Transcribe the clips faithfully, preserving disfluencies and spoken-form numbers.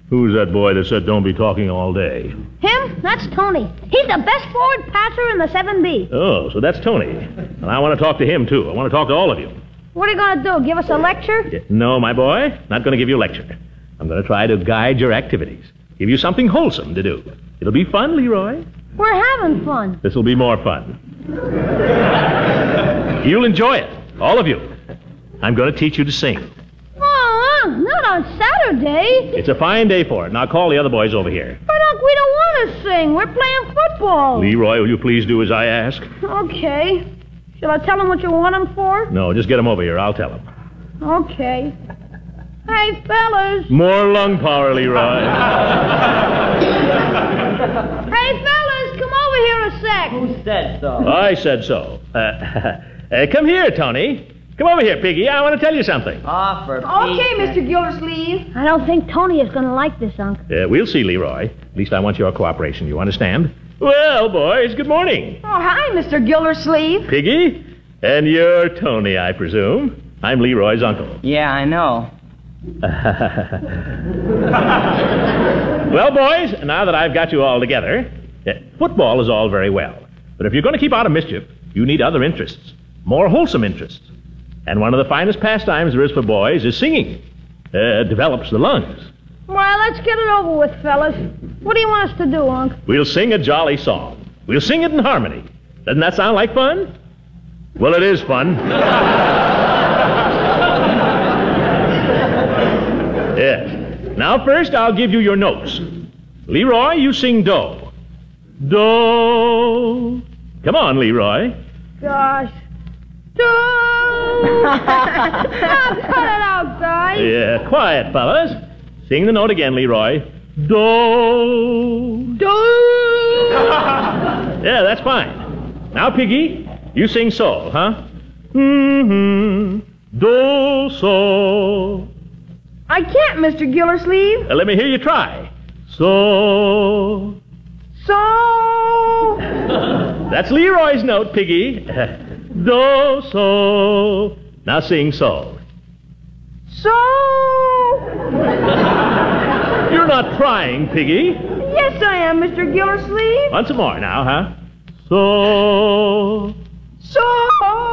Who's that boy that said don't be talking all day? Him? That's Tony. He's the best forward passer in the seven B. Oh, so that's Tony. And I want to talk to him, too. I want to talk to all of you. What are you going to do, give us a lecture? Yeah, no, my boy, not going to give you a lecture. I'm going to try to guide your activities. Give you something wholesome to do. It'll be fun, Leroy. We're having fun. This'll be more fun. You'll enjoy it, all of you. I'm going to teach you to sing. Oh, Unc, not on Saturday. It's a fine day for it. Now call the other boys over here. But, Unc, we don't want to sing. We're playing football. Leroy, will you please do as I ask? Okay. Shall I tell them what you want them for? No, just get them over here. I'll tell them. Okay. Hey, fellas. More lung power, Leroy. Hey, fellas, come over here a sec. Who said so? I said so. Uh, uh, come here, Tony. Come over here, Piggy. I want to tell you something. Oh, for Okay, Mister Gildersleeve. I don't think Tony is going to like this, Unc. Uh, we'll see, Leroy. At least I want your cooperation. You understand? Well, boys, good morning. Oh, hi, Mister Gildersleeve. Piggy? And you're Tony, I presume. I'm Leroy's uncle. Yeah, I know. Well, boys, now that I've got you all together, uh, football is all very well. But if you're going to keep out of mischief, you need other interests, more wholesome interests. And one of the finest pastimes there is for boys is singing. Uh, develops the lungs. Well, let's get it over with, fellas. What do you want us to do, Unc? We'll sing a jolly song. We'll sing it in harmony. Doesn't that sound like fun? Well, it is fun. Yes. Now, first, I'll give you your notes. Leroy, you sing do. Do. Come on, Leroy. Gosh. Do. Now, cut it out, guys. Yeah, quiet, fellas. Sing the note again, Leroy. Do. Do. Yeah, that's fine. Now, Piggy, you sing so, huh? Mm-hmm. Do, so. I can't, Mister Gildersleeve. Uh, let me hear you try. So. So. That's Leroy's note, Piggy. Do, so. Now sing so. So. You're not trying, Piggy. Yes, I am, Mister Gildersleeve. Once more now, huh? So. So.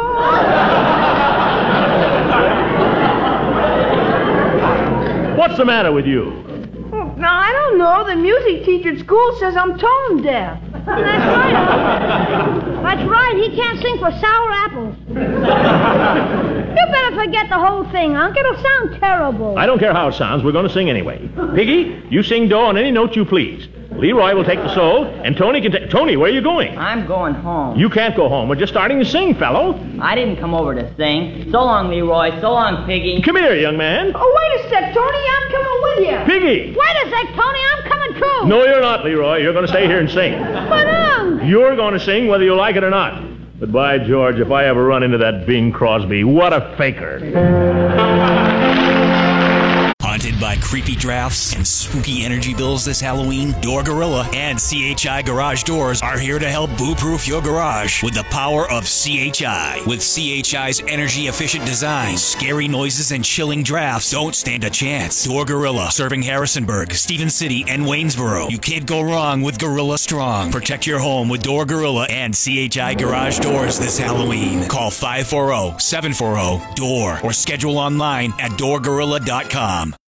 What's the matter with you? Now, I don't know. The music teacher at school says I'm tone deaf. That's right, Unc. That's right. He can't sing for sour apples. You better forget the whole thing, Unc. It'll sound terrible. I don't care how it sounds. We're going to sing anyway. Piggy, you sing do on any note you please. Leroy will take the sol, and Tony can take... Tony, where are you going? I'm going home. You can't go home. We're just starting to sing, fellow. I didn't come over to sing. So long, Leroy. So long, Piggy. Come here, young man. Oh, wait a sec, Tony. I'm coming with you. Piggy! Wait a sec, Tony. I'm coming too. No, you're not, Leroy. You're going to stay here and sing. But, Unc. You're going to sing whether you like it or not. But by George, if I ever run into that Bing Crosby, what a faker. Haunted by creepy drafts and spooky energy bills this Halloween? Door Gorilla and C H I Garage Doors are here to help boo-proof your garage with the power of C H I. With C H I's energy-efficient design, scary noises and chilling drafts don't stand a chance. Door Gorilla, serving Harrisonburg, Stephen City, and Waynesboro. You can't go wrong with Gorilla Strong. Protect your home with Door Gorilla and C H I Garage Doors this Halloween. Call five four zero, seven four zero, D O O R or schedule online at door gorilla dot com.